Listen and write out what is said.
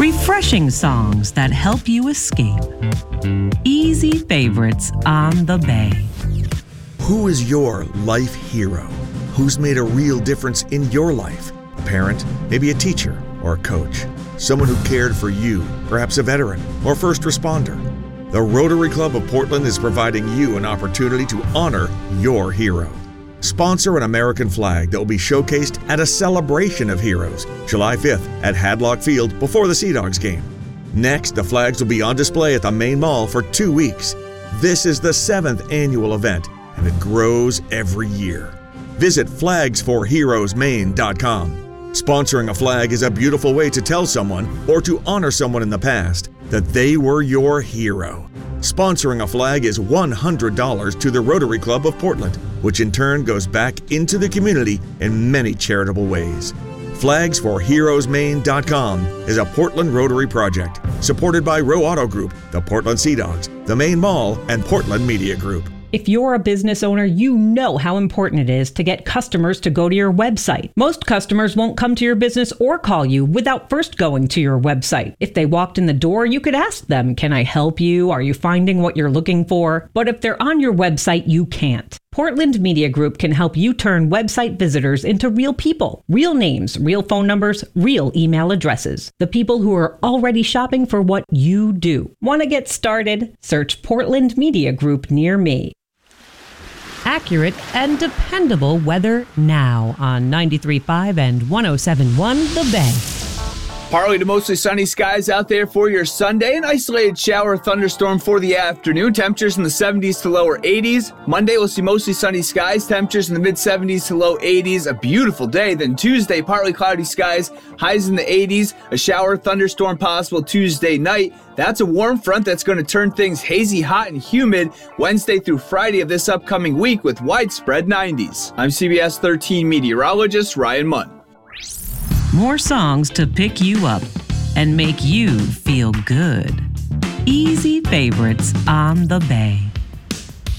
Refreshing songs that help you escape. Easy favorites on the Bay. Who is your life hero? Who's made a real difference in your life? A parent, maybe a teacher or a coach. Someone who cared for you, perhaps a veteran or first responder. The Rotary Club of Portland is providing you an opportunity to honor your hero. Sponsor an American flag that will be showcased at a celebration of heroes, July 5th at Hadlock Field before the Sea Dogs game. Next, the flags will be on display at the main mall for 2 weeks. This is the 7th annual event, and it grows every year. Visit flagsforheroesmaine.com. Sponsoring a flag is a beautiful way to tell someone, or to honor someone in the past, that they were your hero. Sponsoring a flag is $100 to the Rotary Club of Portland, which in turn goes back into the community in many charitable ways. Flagsforheroesmaine.com is a Portland Rotary project supported by Row Auto Group, the Portland Sea Dogs, the Main Mall, and Portland Media Group. If you're a business owner, you know how important it is to get customers to go to your website. Most customers won't come to your business or call you without first going to your website. If they walked in the door, you could ask them, "Can I help you? Are you finding what you're looking for?" But if they're on your website, you can't. Portland Media Group can help you turn website visitors into real people. Real names, real phone numbers, real email addresses. The people who are already shopping for what you do. Want to get started? Search Portland Media Group near me. Accurate and dependable weather now on 93.5 and 107.1 The Bay. Partly to mostly sunny skies out there for your Sunday. An isolated shower or thunderstorm for the afternoon. Temperatures in the 70s to lower 80s. Monday we'll see mostly sunny skies. Temperatures in the mid-70s to low 80s. A beautiful day. Then Tuesday, partly cloudy skies. Highs in the 80s. A shower or thunderstorm possible Tuesday night. That's a warm front that's going to turn things hazy, hot, and humid Wednesday through Friday of this upcoming week with widespread 90s. I'm CBS 13 meteorologist Ryan Munn. More songs to pick you up and make you feel good. Easy favorites on the Bay.